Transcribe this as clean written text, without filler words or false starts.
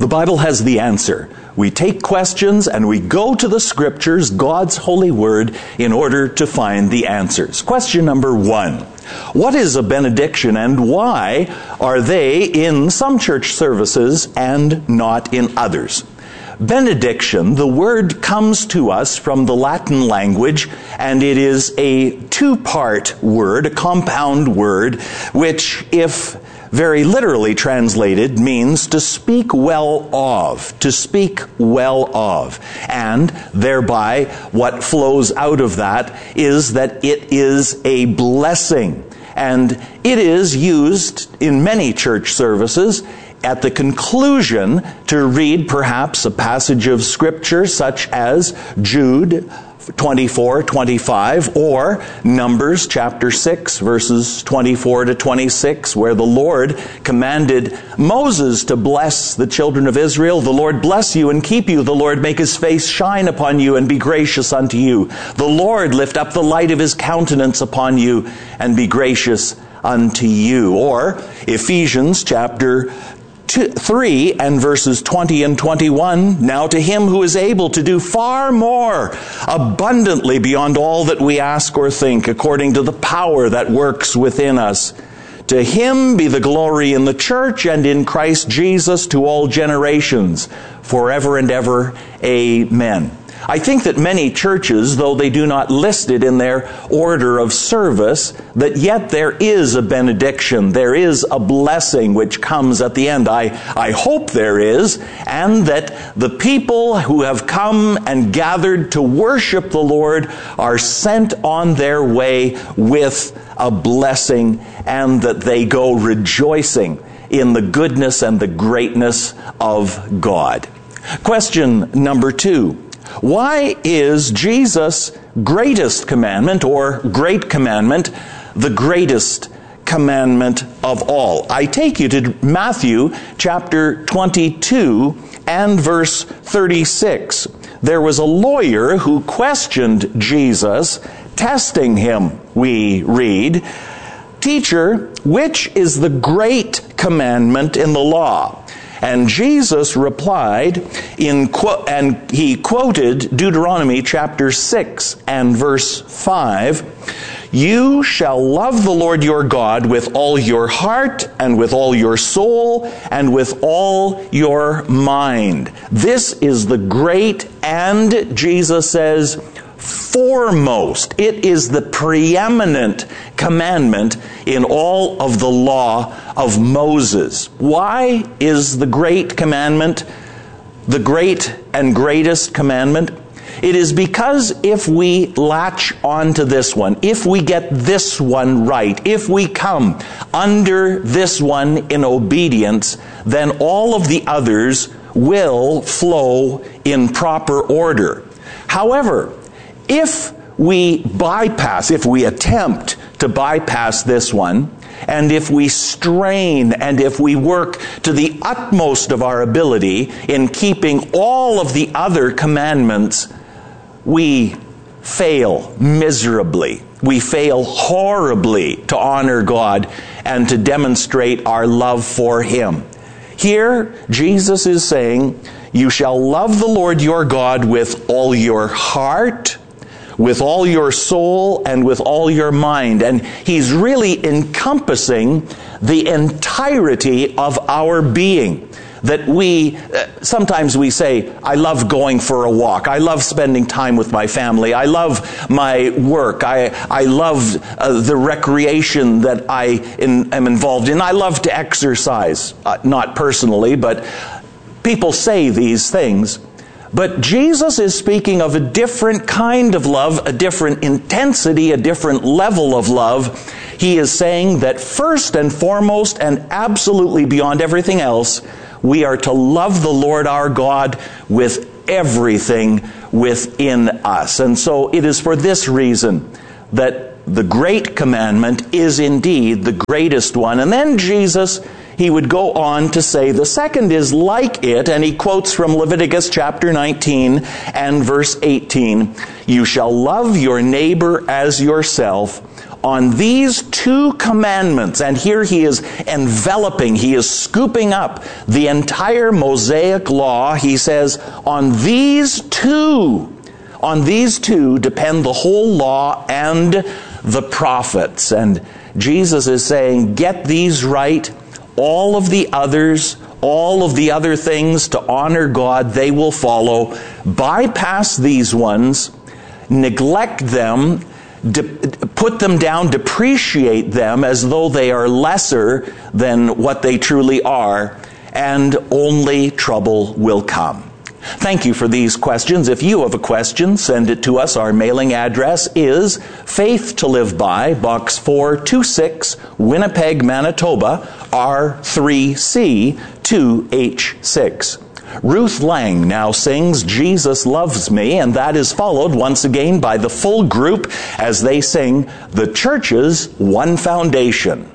The Bible has the answer. We take questions and we go to the Scriptures, God's holy word, in order to find the answers. Question number 1. What is a benediction and why are they in some church services and not in others? Benediction, the word comes to us from the Latin language, and it is a two-part word, a compound word, which, if very literally translated, means to speak well of, to speak well of. And thereby, what flows out of that is that it is a blessing. And it is used in many church services at the conclusion to read perhaps a passage of Scripture such as Jude 24-25 or Numbers chapter 6 verses 24 to 26, where the Lord commanded Moses to bless the children of Israel. The Lord bless you and keep you. The Lord make his face shine upon you and be gracious unto you. The Lord lift up the light of his countenance upon you and be gracious unto you. Or Ephesians chapter 3 and verses 20 and 21, now to him who is able to do far more abundantly beyond all that we ask or think, according to the power that works within us. To him be the glory in the church and in Christ Jesus to all generations, forever and ever. Amen. I think that many churches, though they do not list it in their order of service, that yet there is a benediction, there is a blessing which comes at the end. I hope there is, and that the people who have come and gathered to worship the Lord are sent on their way with a blessing, and that they go rejoicing in the goodness and the greatness of God. Question number 2. Why is Jesus' greatest commandment, or great commandment, the greatest commandment of all? I take you to Matthew chapter 22 and verse 36. There was a lawyer who questioned Jesus, testing him, we read, "Teacher, which is the great commandment in the law?" And Jesus replied, and he quoted Deuteronomy chapter 6 and verse 5, "You shall love the Lord your God with all your heart and with all your soul and with all your mind. This is the great and," Jesus says, "foremost." It is the preeminent commandment in all of the law of Moses. Why is the great commandment the great and greatest commandment? It is because if we latch on to this one, if we get this one right, if we come under this one in obedience, then all of the others will flow in proper order. However, if we attempt to bypass this one, and if we strain and if we work to the utmost of our ability in keeping all of the other commandments, we fail miserably. We fail horribly to honor God and to demonstrate our love for him. Here, Jesus is saying, you shall love the Lord your God with all your heart, with all your soul, and with all your mind. And he's really encompassing the entirety of our being. That sometimes we say, I love going for a walk. I love spending time with my family. I love my work. I love the recreation that I am involved in. I love to exercise. Not personally, but people say these things. But Jesus is speaking of a different kind of love, a different intensity, a different level of love. He is saying that first and foremost and absolutely beyond everything else, we are to love the Lord our God with everything within us. And so it is for this reason that the great commandment is indeed the greatest one. And then Jesus, he would go on to say the second is like it, and he quotes from Leviticus chapter 19 and verse 18. You shall love your neighbor as yourself. on these two commandments, and here he is enveloping, he is scooping up the entire Mosaic law. He says, on these two depend the whole law and the prophets. And Jesus is saying, get these right. All of the other things to honor God, they will follow. Bypass these ones, neglect them, put them down, depreciate them as though they are lesser than what they truly are, and only trouble will come. Thank you for these questions. If you have a question, send it to us. Our mailing address is Faith to Live By, Box 426, Winnipeg, Manitoba, R3C 2H6. Ruth Lang now sings Jesus Loves Me, and that is followed once again by the full group as they sing The Church's One Foundation.